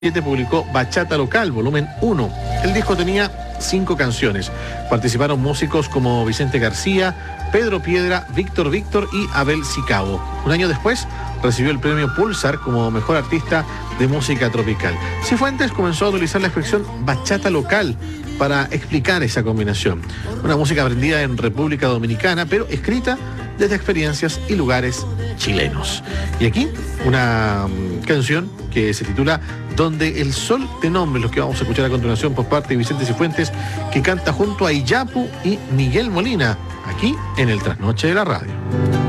publicó Bachata Local, volumen 1. El disco tenía 5 canciones. Participaron músicos como Vicente García, Pedro Piedra, Víctor y Abel Sicabo. Un año después recibió el premio Pulsar como mejor artista de música tropical. Cifuentes comenzó a utilizar la expresión bachata local para explicar esa combinación. Una música aprendida en República Dominicana, pero escrita desde experiencias y lugares chilenos. Y aquí una canción que se titula Donde el Sol te nombre, los que vamos a escuchar a continuación por parte de Vicente Cifuentes, que canta junto a Iyapu y Miguel Molina, aquí en el Trasnoche de la Radio.